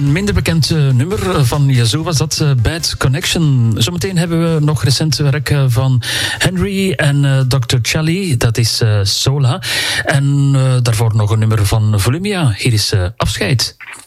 Een minder bekend nummer van Yazoo was dat, Bad Connection. Zometeen hebben we nog recent werk van Henry en Dr. Charlie, dat is Sola. En daarvoor nog een nummer van Volumia. Hier is Afscheid.